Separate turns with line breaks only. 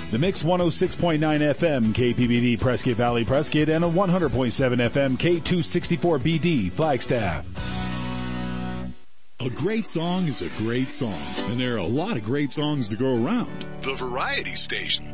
The Mix 106.9 FM, KPBD, Prescott Valley, Prescott, and a 100.7 FM, K264BD, Flagstaff.
A great song is a great song, and there are a lot of great songs to go around.
The Variety Station.